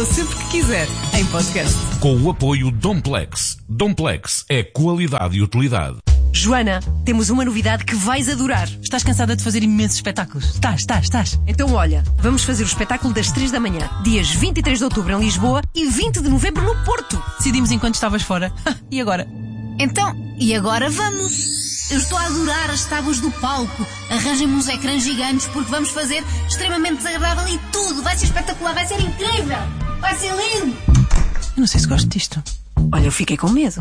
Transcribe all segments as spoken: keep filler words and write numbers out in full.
ouve sempre que quiser, em podcast. Com o apoio Domplex. Domplex é qualidade e utilidade. Joana, temos uma novidade que vais adorar. Estás cansada de fazer imensos espetáculos? Estás, estás, estás. Então olha, vamos fazer o espetáculo das três da manhã, dias vinte e três de outubro em Lisboa e vinte de novembro no Porto. Decidimos enquanto estavas fora. E agora? Então, e agora vamos? Eu estou a adorar as tábuas do palco. Arranjem-me uns ecrãs gigantes porque vamos fazer extremamente desagradável e tudo. Vai ser espetacular, vai ser incrível. Vai ser lindo. Eu não sei se gosto disto. Olha, eu fiquei com medo.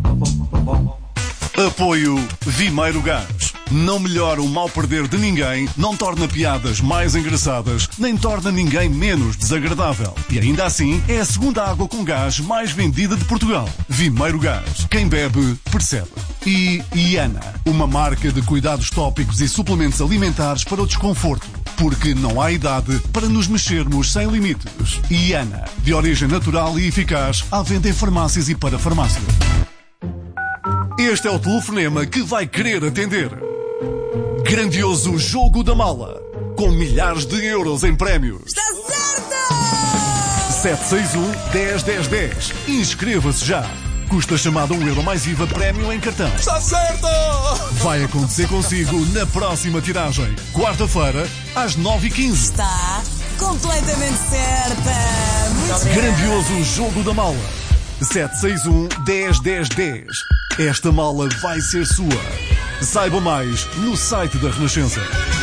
Apoio Vimeiro Gás. Não melhora o mal perder de ninguém, não torna piadas mais engraçadas, nem torna ninguém menos desagradável. E ainda assim, é a segunda água com gás mais vendida de Portugal. Vimeiro Gás. Quem bebe, percebe. E Iana, uma marca de cuidados tópicos e suplementos alimentares para o desconforto. Porque não há idade para nos mexermos sem limites. Iana, de origem natural e eficaz, à venda em farmácias e para farmácias. Este é o telefonema que vai querer atender. Grandioso Jogo da Mala, com milhares de euros em prémios. Está certo! sete seis um, dez, dez, dez. Inscreva-se já. Custa chamada um euro mais I V A prémio em cartão. Está certo! Vai acontecer consigo na próxima tiragem. Quarta-feira, às nove e quinze. Está completamente certa! Muito Grandioso Jogo da Mala. sete seis um, dez, dez, dez. Esta mala vai ser sua. Saiba mais no site da Renascença.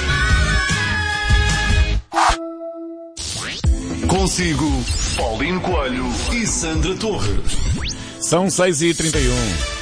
Consigo, Paulino Coelho e Sandra Torres. São seis e trinta e um.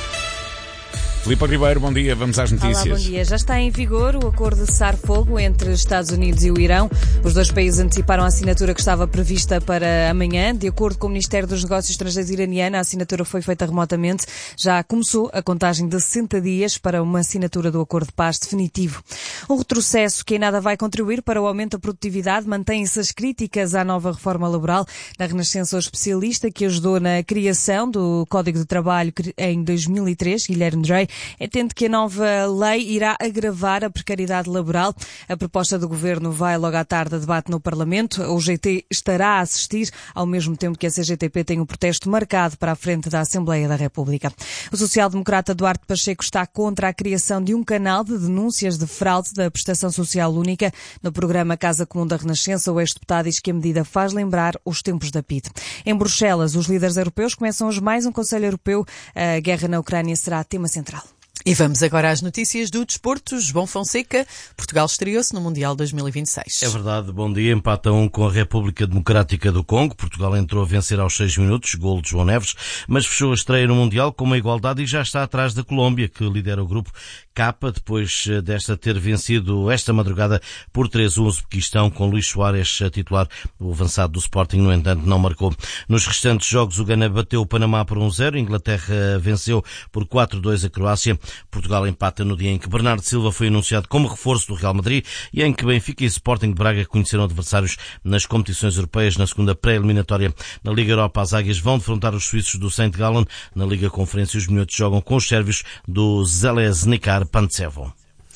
Filipe Ribeiro, bom dia, vamos às notícias. Olá, bom dia. Já está em vigor o acordo de cessar-fogo entre Estados Unidos e o Irão. Os dois países anteciparam a assinatura que estava prevista para amanhã. De acordo com o Ministério dos Negócios Estrangeiros iraniano, a assinatura foi feita remotamente. Já começou a contagem de sessenta dias para uma assinatura do acordo de paz definitivo. Um retrocesso que em nada vai contribuir para o aumento da produtividade. Mantêm-se as críticas à nova reforma laboral. Na Renascença, o especialista que ajudou na criação do Código de Trabalho em dois mil e três, Guilherme Drey, entende que a nova lei irá agravar a precariedade laboral. A proposta do Governo vai logo à tarde a debate no Parlamento. O G T estará a assistir, ao mesmo tempo que a C G T P tem um protesto marcado para a frente da Assembleia da República. O social-democrata Duarte Pacheco está contra a criação de um canal de denúncias de fraude da prestação social única. No programa Casa Comum da Renascença, o ex-deputado diz que a medida faz lembrar os tempos da P I D. Em Bruxelas, os líderes europeus começam hoje mais um Conselho Europeu. A guerra na Ucrânia será tema central. E vamos agora às notícias do desporto. João Fonseca, Portugal estreou-se no Mundial dois mil e vinte e seis. É verdade, bom dia. Empata um com a República Democrática do Congo. Portugal entrou a vencer aos seis minutos, golo de João Neves, mas fechou a estreia no Mundial com uma igualdade e já está atrás da Colômbia, que lidera o grupo K, depois desta ter vencido esta madrugada por três a um o Uzbequistão, com Luís Soares a titular. O avançado do Sporting, no entanto, não marcou. Nos restantes jogos, o Ghana bateu o Panamá por um zero, a Inglaterra venceu por quatro a dois a Croácia. Portugal empata no dia em que Bernardo Silva foi anunciado como reforço do Real Madrid e em que Benfica e Sporting de Braga conheceram adversários nas competições europeias na segunda pré-eliminatória. Na Liga Europa, as águias vão defrontar os suíços do Saint Gallen. Na Liga Conferência, os minhotos jogam com os sérvios do Željezničar Pančevo.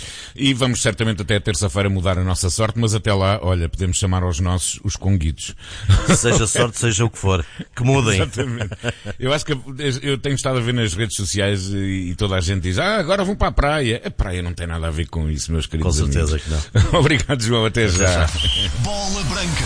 E vamos certamente até terça-feira mudar a nossa sorte, mas até lá, olha, podemos chamar aos nossos os conguidos. Seja sorte, seja o que for. Que mudem. Exatamente. Eu acho que eu tenho estado a ver nas redes sociais e toda a gente diz, ah, agora vão para a praia. A praia não tem nada a ver com isso, meus queridos amigos. Com certeza amigos. que não. Obrigado, João. Até, até já. já. Bola Branca.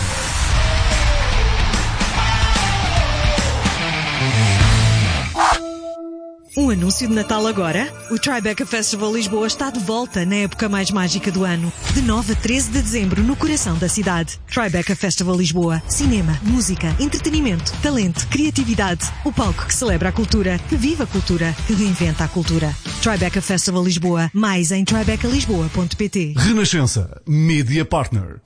Um anúncio de Natal agora? O Tribeca Festival Lisboa está de volta na época mais mágica do ano. De nove a treze de dezembro, no coração da cidade. Tribeca Festival Lisboa. Cinema, música, entretenimento, talento, criatividade. O palco que celebra a cultura, que vive a cultura, que reinventa a cultura. Tribeca Festival Lisboa. Mais em tribeca lisboa ponto pt. Renascença. Media Partner.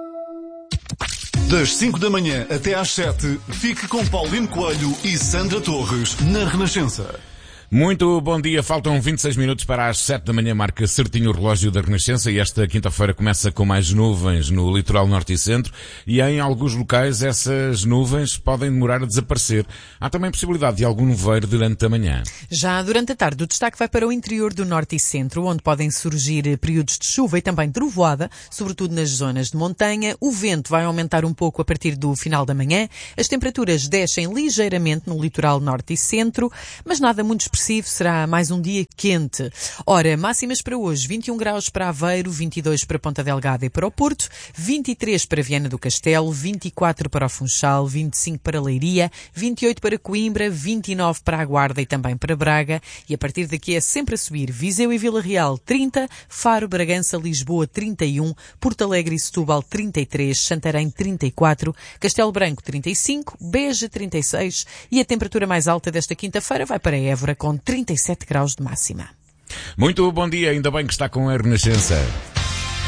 Das cinco da manhã até às sete, fique com Paulino Coelho e Sandra Torres na Renascença. Muito bom dia, faltam vinte e seis minutos para as sete da manhã, marca certinho o relógio da Renascença e esta quinta-feira começa com mais nuvens no litoral norte e centro e em alguns locais essas nuvens podem demorar a desaparecer. Há também possibilidade de algum nevoeiro durante a manhã. Já durante a tarde o destaque vai para o interior do norte e centro, onde podem surgir períodos de chuva e também trovoada, sobretudo nas zonas de montanha. O vento vai aumentar um pouco a partir do final da manhã, as temperaturas descem ligeiramente no litoral norte e centro, mas nada muito expressivo. Será mais um dia quente. Ora, máximas para hoje, vinte e um graus para Aveiro, vinte e dois para Ponta Delgada e para o Porto, vinte e três para Viana do Castelo, vinte e quatro para o Funchal, vinte e cinco para Leiria, vinte e oito para Coimbra, vinte e nove para a Guarda e também para Braga, e a partir daqui é sempre a subir. Viseu e Vila Real, trinta, Faro, Bragança, Lisboa, trinta e um, Porto Alegre e Setúbal, trinta e três, Santarém, trinta e quatro, Castelo Branco, trinta e cinco, Beja, trinta e seis, e a temperatura mais alta desta quinta-feira vai para Évora, com trinta e sete graus de máxima. Muito bom dia, ainda bem que está com a Renascença.